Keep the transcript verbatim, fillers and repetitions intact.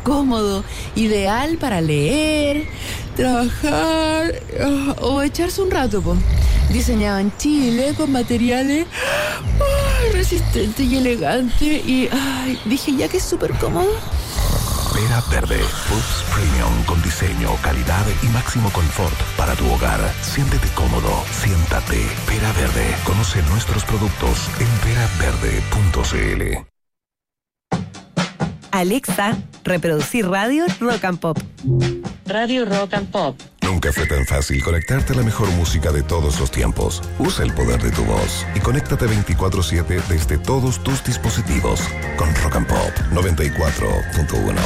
cómodo, ideal para leer, trabajar uh, o echarse un rato, po. Diseñado en Chile con materiales uh, resistentes y elegantes y ay, dije ya que es súper cómodo. Pera Verde, Puffs Premium con diseño, calidad y máximo confort para tu hogar. Siéntete cómodo, siéntate. Pera Verde. Conoce nuestros productos en pera verde punto c l. Alexa, reproducir radio Rock and Pop. Radio Rock and Pop. Nunca fue tan fácil conectarte a la mejor música de todos los tiempos. Usa el poder de tu voz y conéctate veinticuatro siete desde todos tus dispositivos con Rock and Pop noventa y cuatro punto uno.